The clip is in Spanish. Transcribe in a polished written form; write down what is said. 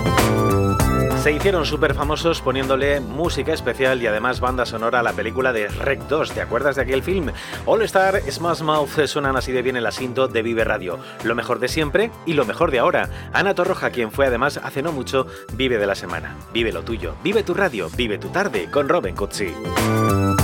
Se hicieron súper famosos poniéndole música especial y además banda sonora a la película de Rec 2. ¿Te acuerdas de aquel film? All Star, Smash Mouth suenan así de bien el asiento de Vive Radio. Lo mejor de siempre y lo mejor de ahora. Ana Torroja, quien fue además hace no mucho Vive de la Semana. Vive lo tuyo, vive tu radio, vive tu tarde con Robin Cutsi.